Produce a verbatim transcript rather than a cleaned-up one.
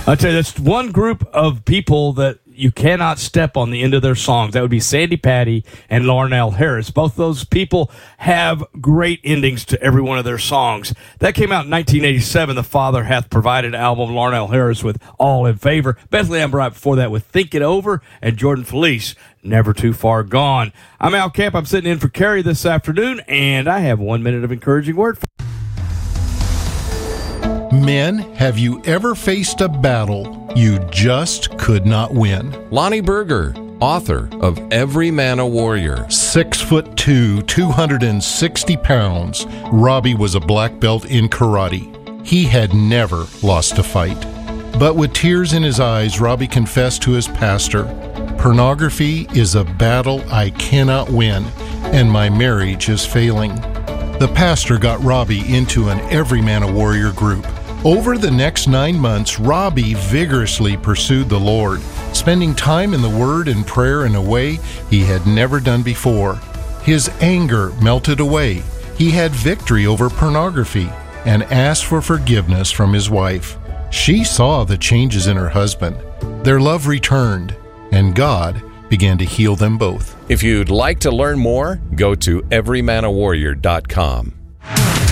I tell you, that's one group of people that you cannot step on the end of their songs. That would be Sandy Patty and Larnell Harris. Both those people have great endings to every one of their songs. That came out in nineteen eighty-seven. The Father Hath Provided album, Larnell Harris with All in Favor. Bethlehem right before that with Think It Over, and Jordan Felice, Never Too Far Gone. I'm Al Camp. I'm sitting in for Carrie this afternoon, and I have one minute of encouraging word. Men, have you ever faced a battle you just could not win? Lonnie Berger, author of Every Man a Warrior. Six foot two, two hundred sixty pounds, Robbie was a black belt in karate. He had never lost a fight. But with tears in his eyes, Robbie confessed to his pastor, "Pornography is a battle I cannot win, and my marriage is failing." The pastor got Robbie into an Every Man a Warrior group. Over the next nine months, Robbie vigorously pursued the Lord, spending time in the Word and prayer in a way he had never done before. His anger melted away. He had victory over pornography and asked for forgiveness from his wife. She saw the changes in her husband. Their love returned, and God began to heal them both. If you'd like to learn more, go to every man a warrior dot com.